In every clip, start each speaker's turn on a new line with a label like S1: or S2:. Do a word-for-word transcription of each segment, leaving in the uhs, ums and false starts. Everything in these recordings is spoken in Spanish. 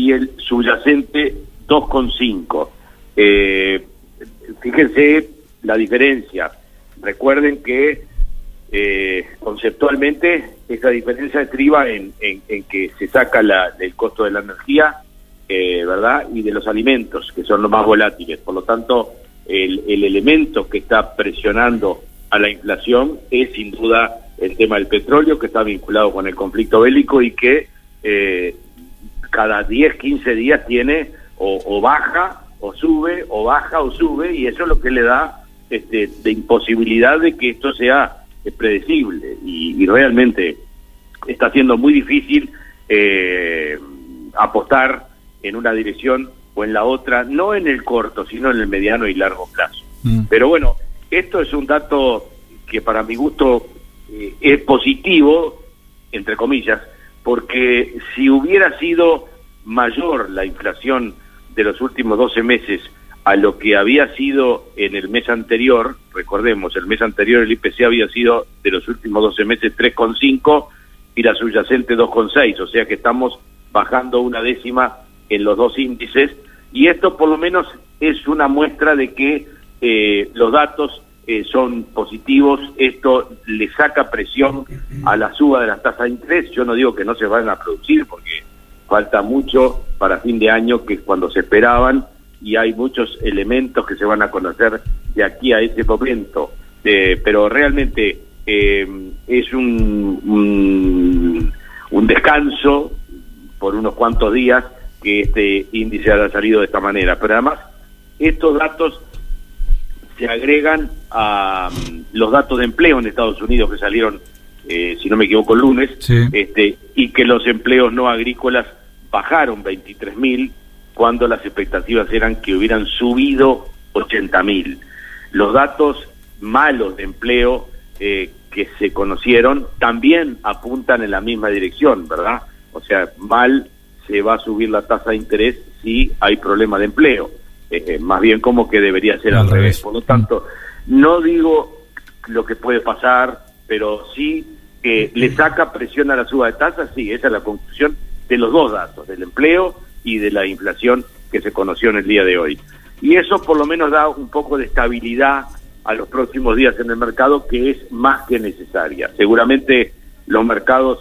S1: y el subyacente dos coma cinco. Eh, fíjense la diferencia. Recuerden que eh, conceptualmente esa diferencia estriba en, en, en que se saca la, el costo de la energía, eh, ¿verdad? Y de los alimentos, que son los más volátiles. Por lo tanto, el, el elemento que está presionando a la inflación es sin duda el tema del petróleo, que está vinculado con el conflicto bélico y que eh, cada diez, quince días tiene o, o baja o sube, o baja o sube, y eso es lo que le da este, de imposibilidad de que esto sea eh, predecible, y, y realmente está siendo muy difícil eh, apostar en una dirección o en la otra, no en el corto, sino en el mediano y largo plazo. Mm. Pero bueno, esto es un dato que para mi gusto eh, es positivo, entre comillas, porque si hubiera sido mayor la inflación de los últimos doce meses a lo que había sido en el mes anterior, recordemos, el mes anterior el I P C había sido de los últimos doce meses tres coma cinco y la subyacente dos coma seis, o sea que estamos bajando una décima en los dos índices, y esto por lo menos es una muestra de que eh, los datos eh, son positivos. Esto le saca presión a la suba de las tasas de interés. Yo no digo que no se vayan a producir, porque falta mucho para fin de año, que es cuando se esperaban, y hay muchos elementos que se van a conocer de aquí a ese momento, eh, pero realmente eh, es un, un, un descanso por unos cuantos días que este índice haya salido de esta manera, pero además estos datos se agregan a um, los datos de empleo en Estados Unidos que salieron, eh, si no me equivoco, el lunes, sí. este, y que los empleos no agrícolas bajaron veintitrés mil, cuando las expectativas eran que hubieran subido ochenta mil. Los datos malos de empleo eh, que se conocieron también apuntan en la misma dirección, ¿verdad? O sea, mal se va a subir la tasa de interés si hay problema de empleo. Eh, más bien como que debería ser al revés. Por lo tanto, no digo lo que puede pasar, pero sí que le saca presión a la suba de tasas. Sí, esa es la conclusión de los dos datos, del empleo y de la inflación que se conoció en el día de hoy. Y eso por lo menos da un poco de estabilidad a los próximos días en el mercado, que es más que necesaria. Seguramente los mercados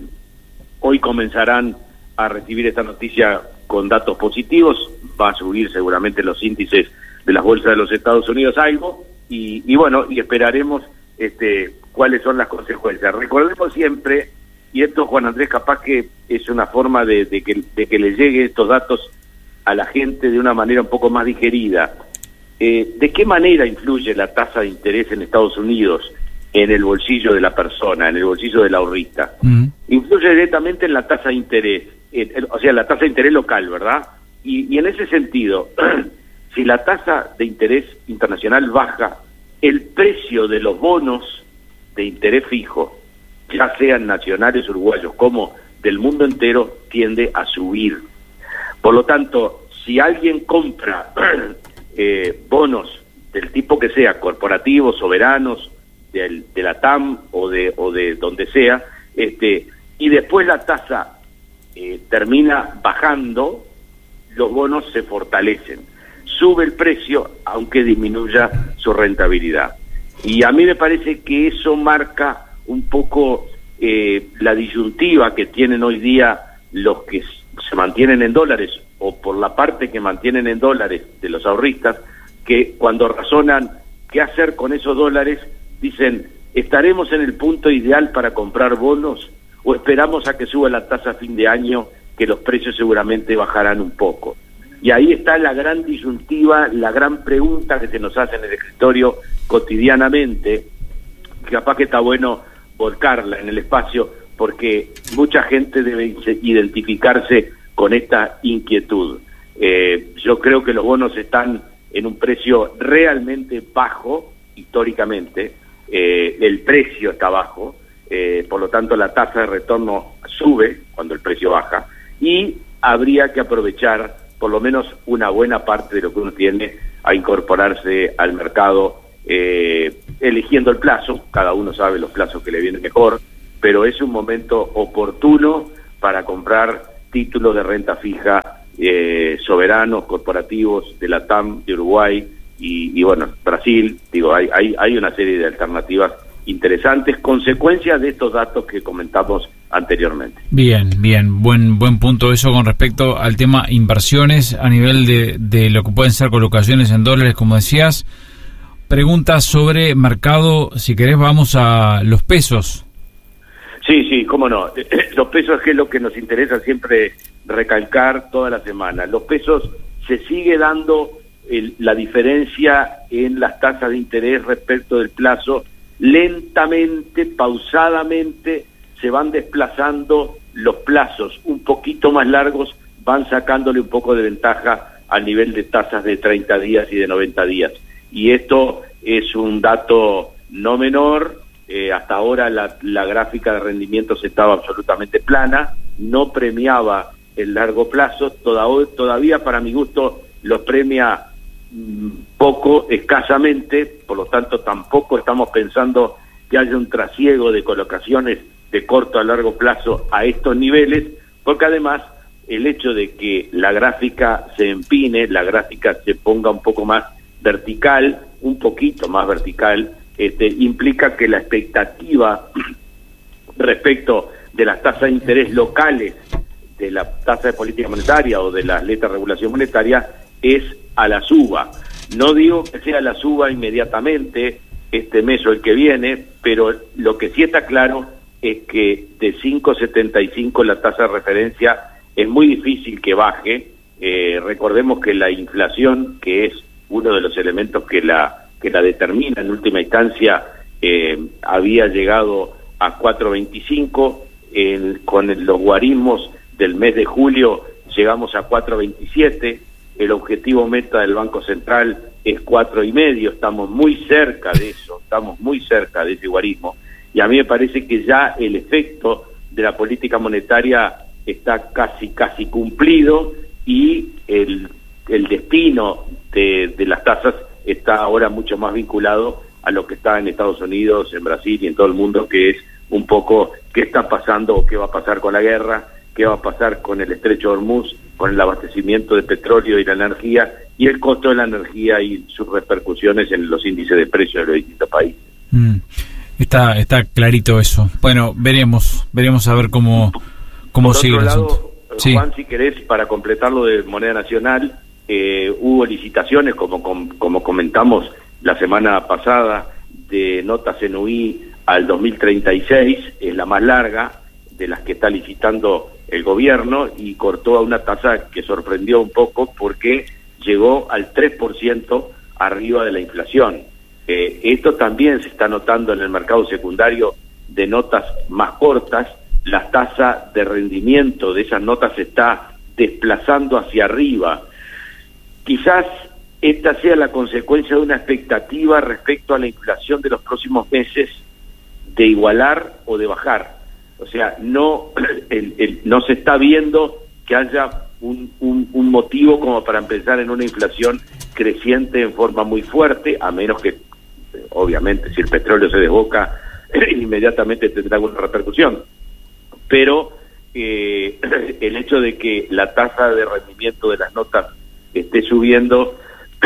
S1: hoy comenzarán a recibir esta noticia con datos positivos. Va a subir seguramente los índices de las bolsas de los Estados Unidos algo, y, y bueno, y esperaremos este cuáles son las consecuencias. Recordemos siempre, y esto, Juan Andrés, capaz que es una forma de, de, que, de que le lleguen estos datos a la gente de una manera un poco más digerida. Eh, ¿De qué manera influye la tasa de interés en Estados Unidos en el bolsillo de la persona, en el bolsillo del ahorrista? Mm. Influye directamente en la tasa de interés, en, en, o sea, la tasa de interés local, ¿verdad? Y, y en ese sentido, si la tasa de interés internacional baja, el precio de los bonos de interés fijo, ya sean nacionales, uruguayos, como del mundo entero, tiende a subir. Por lo tanto, si alguien compra eh, bonos del tipo que sea, corporativos, soberanos, del, de la T A M o de, o de donde sea, este, y después la tasa eh, termina bajando, los bonos se fortalecen. Sube el precio, aunque disminuya su rentabilidad. Y a mí me parece que eso marca un poco eh, la disyuntiva que tienen hoy día los que se mantienen en dólares, o por la parte que mantienen en dólares de los ahorristas, que cuando razonan qué hacer con esos dólares, dicen, ¿estaremos en el punto ideal para comprar bonos o esperamos a que suba la tasa a fin de año, que los precios seguramente bajarán un poco? Y ahí está la gran disyuntiva, la gran pregunta que se nos hace en el escritorio cotidianamente, que capaz que está bueno volcarla en el espacio, porque mucha gente debe identificarse con esta inquietud. Eh, yo creo que los bonos están en un precio realmente bajo, históricamente, eh, el precio está bajo, eh, por lo tanto la tasa de retorno sube cuando el precio baja, y habría que aprovechar por lo menos una buena parte de lo que uno tiene a incorporarse al mercado, eh, eligiendo el plazo. Cada uno sabe los plazos que le vienen mejor, pero es un momento oportuno para comprar títulos de renta fija eh, soberanos, corporativos de la T A M, de Uruguay y, y bueno, Brasil. Digo, hay, hay, hay una serie de alternativas interesantes, consecuencias de estos datos que comentamos anteriormente.
S2: Bien, bien, buen buen punto eso con respecto al tema inversiones a nivel de, de lo que pueden ser colocaciones en dólares, como decías. Preguntas sobre mercado, si querés vamos a los pesos.
S1: Sí, sí, cómo no. Los pesos, que es lo que nos interesa siempre recalcar toda la semana. Los pesos, se sigue dando el, la diferencia en las tasas de interés respecto del plazo. Lentamente, pausadamente, se van desplazando los plazos un poquito más largos, van sacándole un poco de ventaja al nivel de tasas de treinta días y de noventa días. Y esto es un dato no menor. Eh, hasta ahora la, la gráfica de rendimientos estaba absolutamente plana, no premiaba el largo plazo, toda, todavía para mi gusto los premia mmm, poco, escasamente, por lo tanto tampoco estamos pensando que haya un trasiego de colocaciones de corto a largo plazo a estos niveles, porque además el hecho de que la gráfica se empine, la gráfica se ponga un poco más vertical, un poquito más vertical, Este, implica que la expectativa respecto de las tasas de interés locales, de la tasa de política monetaria o de las letras de regulación monetaria, es a la suba. No digo que sea la suba inmediatamente este mes o el que viene, pero lo que sí está claro es que de cinco coma setenta y cinco la tasa de referencia es muy difícil que baje. Eh, recordemos que la inflación, que es uno de los elementos que la que la determina en última instancia, eh, había llegado a cuatro coma veinticinco, el, con el, los guarismos del mes de julio llegamos a cuatro coma veintisiete, el objetivo meta del Banco Central es cuatro y medio, estamos muy cerca de eso, estamos muy cerca de ese guarismo, y a mí me parece que ya el efecto de la política monetaria está casi casi cumplido, y el, el destino de, de las tasas está ahora mucho más vinculado a lo que está en Estados Unidos, en Brasil y en todo el mundo, que es un poco qué está pasando o qué va a pasar con la guerra, qué va a pasar con el estrecho de Hormuz, con el abastecimiento de petróleo y la energía, y el costo de la energía y sus repercusiones en los índices de precios de los distintos países.
S2: Mm, está está clarito eso. Bueno, veremos, veremos a ver cómo, cómo
S1: Por
S2: sigue
S1: otro
S2: el
S1: lado,
S2: asunto.
S1: Juan,
S2: Sí.
S1: si querés, para completarlo de moneda nacional, Eh, hubo licitaciones, como, como, como comentamos la semana pasada, de notas N U I al dos mil treinta y seis, es la más larga de las que está licitando el gobierno, y cortó a una tasa que sorprendió un poco porque llegó al tres por ciento arriba de la inflación. Eh, esto también se está notando en el mercado secundario de notas más cortas. La tasa de rendimiento de esas notas se está desplazando hacia arriba. Quizás esta sea la consecuencia de una expectativa respecto a la inflación de los próximos meses de igualar o de bajar. O sea, no, el, el, no se está viendo que haya un, un, un motivo como para empezar en una inflación creciente en forma muy fuerte, a menos que, obviamente, si el petróleo se desboca, inmediatamente tendrá alguna repercusión. Pero eh, el hecho de que la tasa de rendimiento de las notas esté subiendo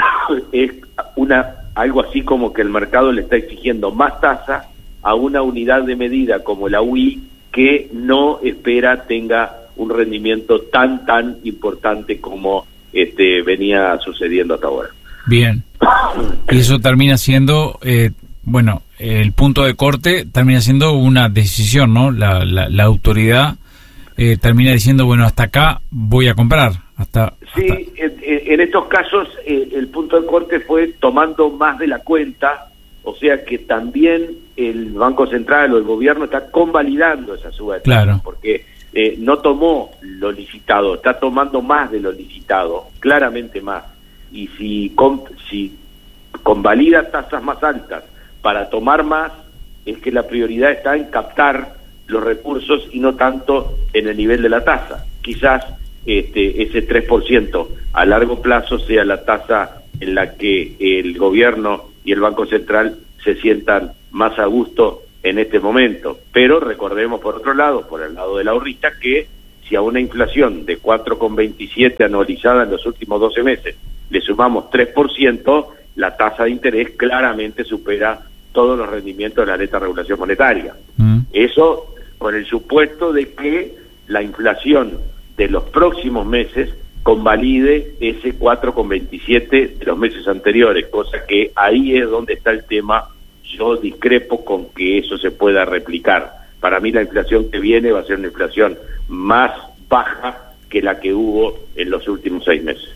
S1: es una algo así como que el mercado le está exigiendo más tasa a una unidad de medida como la U I, que no espera tenga un rendimiento tan tan importante como este venía sucediendo hasta ahora.
S2: Bien. Y eso termina siendo, eh, bueno, el punto de corte termina siendo una decisión, ¿no? La, la, la autoridad eh, termina diciendo, bueno, hasta acá voy a comprar. Hasta,
S1: sí,
S2: hasta...
S1: En, en estos casos eh, el punto de corte fue tomando más de la cuenta, o sea que también el Banco Central o el gobierno está convalidando esa suba de tasas,
S2: claro,
S1: porque eh, no tomó lo licitado, está tomando más de lo licitado, claramente más, y si, con, si convalida tasas más altas para tomar más, es que la prioridad está en captar los recursos y no tanto en el nivel de la tasa. Quizás Este, ese tres por ciento a largo plazo sea la tasa en la que el gobierno y el Banco Central se sientan más a gusto en este momento. Pero recordemos, por otro lado, por el lado del ahorrista, que si a una inflación de cuatro coma veintisiete anualizada en los últimos doce meses le sumamos tres por ciento, la tasa de interés claramente supera todos los rendimientos de la alta regulación monetaria. Mm. Eso con el supuesto de que la inflación de los próximos meses convalide ese cuatro coma veintisiete de los meses anteriores, cosa que ahí es donde está el tema. Yo discrepo con que eso se pueda replicar. Para mí la inflación que viene va a ser una inflación más baja que la que hubo en los últimos seis meses.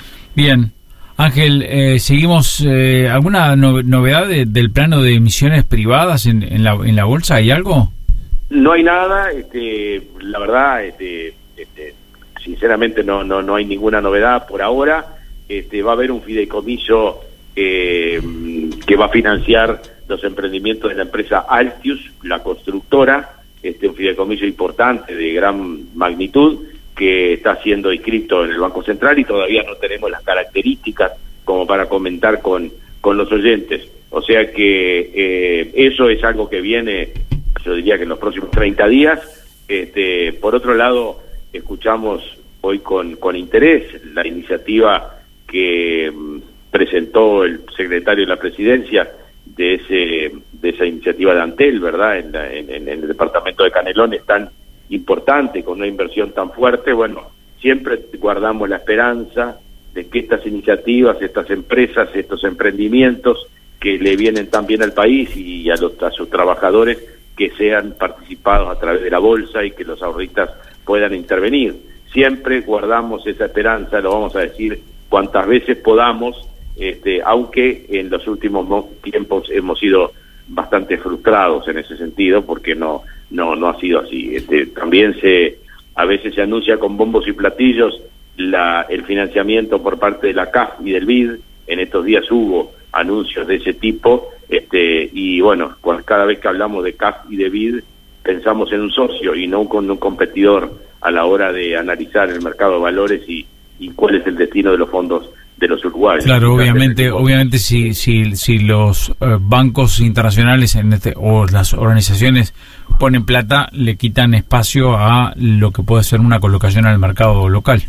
S2: Bien. Ángel, eh, seguimos. Eh, ¿Alguna no, novedad de, del plano de emisiones privadas en, en, la, en la bolsa? ¿Hay algo?
S1: No hay nada. Este, la verdad, este, este, sinceramente no, no, no hay ninguna novedad por ahora. Este, va a haber un fideicomiso eh, que va a financiar los emprendimientos de la empresa Altius, la constructora, este, un fideicomiso importante de gran magnitud, que está siendo inscrito en el Banco Central y todavía no tenemos las características como para comentar con, con los oyentes. O sea que eh, eso es algo que viene, yo diría que en los próximos treinta días. Este, por otro lado, escuchamos hoy con, con interés la iniciativa que um, presentó el secretario de la Presidencia de ese de esa iniciativa de Antel, ¿verdad? En, la, en, en el departamento de Canelones, tan importante, con una inversión tan fuerte. Bueno, siempre guardamos la esperanza de que estas iniciativas, estas empresas, estos emprendimientos que le vienen tan bien al país y a, los, a sus trabajadores, que sean participados a través de la bolsa y que los ahorristas puedan intervenir. Siempre guardamos esa esperanza, lo vamos a decir cuantas veces podamos, este, aunque en los últimos tiempos hemos sido bastante frustrados en ese sentido, porque no no no ha sido así. Este, también se a veces se anuncia con bombos y platillos la el financiamiento por parte de la C A F y del B I D. En estos días hubo anuncios de ese tipo, este y bueno, cada vez que hablamos de C A F y de B I D pensamos en un socio y no con un competidor a la hora de analizar el mercado de valores y, y cuál es el destino de los fondos de los uruguayos.
S2: Claro, obviamente, obviamente si si si los uh, bancos internacionales en este, o las organizaciones ponen plata, le quitan espacio a lo que puede ser una colocación al mercado local.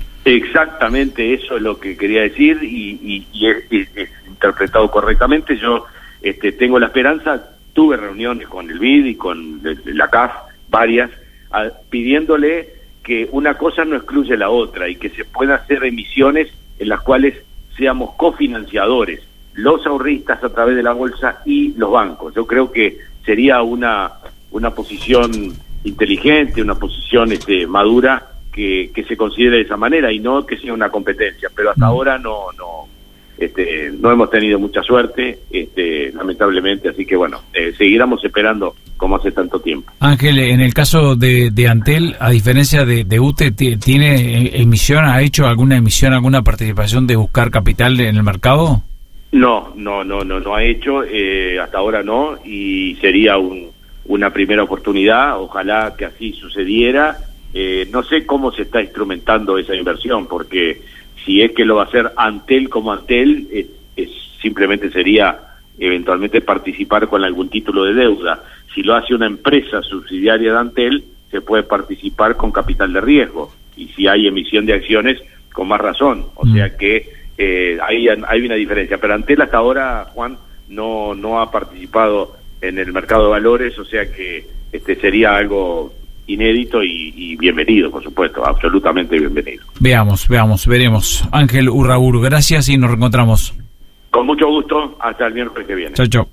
S1: Exactamente, eso es lo que quería decir y, y, y es, es, es interpretado correctamente. Yo este, tengo la esperanza, tuve reuniones con el B I D y con la C A F, varias, a, pidiéndole que una cosa no excluye la otra y que se pueda hacer emisiones en las cuales seamos cofinanciadores, los ahorristas a través de la bolsa y los bancos. Yo creo que sería una una posición inteligente, una posición este, madura, que, que se considere de esa manera y no que sea una competencia. Pero hasta ahora no no este, no hemos tenido mucha suerte, este, lamentablemente, así que bueno, eh, seguiremos esperando como hace tanto tiempo.
S2: Ángel, en el caso de, de Antel, a diferencia de, de U T E, ¿tiene emisión, ha hecho alguna emisión, alguna participación de buscar capital en el mercado?
S1: No, no, no, no, no ha hecho, eh, hasta ahora no, y sería un, una primera oportunidad, ojalá que así sucediera. Eh, no sé cómo se está instrumentando esa inversión, porque si es que lo va a hacer Antel como Antel, es, es, simplemente sería eventualmente participar con algún título de deuda. Si lo hace una empresa subsidiaria de Antel, se puede participar con capital de riesgo, y si hay emisión de acciones, con más razón. O mm. sea que eh, hay, hay una diferencia, pero Antel hasta ahora, Juan, no, no ha participado en el mercado de valores, o sea que este sería algo inédito y, y bienvenido, por supuesto, absolutamente bienvenido.
S2: Veamos, veamos, veremos. Ángel Urraburu, gracias y nos reencontramos.
S1: Con mucho gusto, hasta el miércoles que viene.
S2: Chao, chao.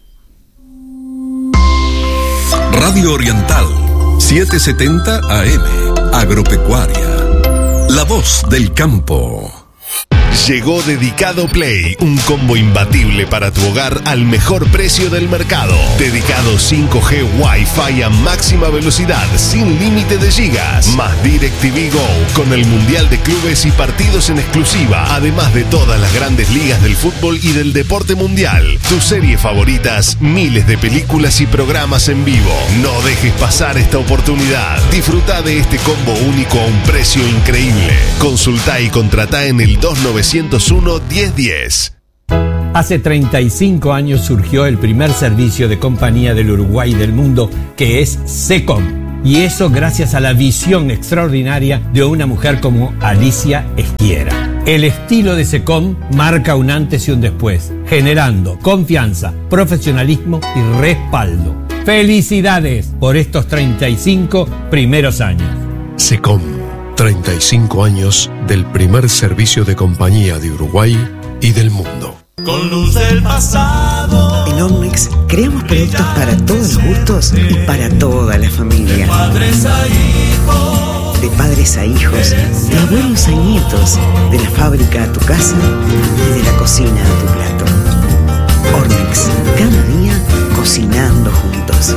S3: Radio Oriental, setecientos setenta A M, Agropecuaria, la voz del campo.
S4: Llegó Dedicado Play, un combo imbatible para tu hogar al mejor precio del mercado. Dedicado cinco G Wi-Fi a máxima velocidad, sin límite de gigas. Más DirecTV Go, con el Mundial de Clubes y partidos en exclusiva, además de todas las grandes ligas del fútbol y del deporte mundial. Tus series favoritas, miles de películas y programas en vivo. No dejes pasar esta oportunidad. Disfruta de este combo único a un precio increíble. Consulta y contrata en el dos nueve cero uno, diez diez.
S5: Hace treinta y cinco años surgió el primer servicio de compañía del Uruguay y del mundo, que es SECOM. Y eso gracias a la visión extraordinaria de una mujer como Alicia Esquiera. El estilo de SECOM marca un antes y un después, generando confianza, profesionalismo y respaldo. ¡Felicidades por estos treinta y cinco primeros años!
S6: SECOM, treinta y cinco años del primer servicio de compañía de Uruguay y del mundo.
S7: Con luz del pasado.
S8: En Omnex creamos productos para todos los gustos y para toda la familia.
S7: De padres a hijos.
S8: De padres a hijos, de abuelos a nietos, de la fábrica a tu casa y de la cocina a tu plato. Omnex, cada día cocinando juntos.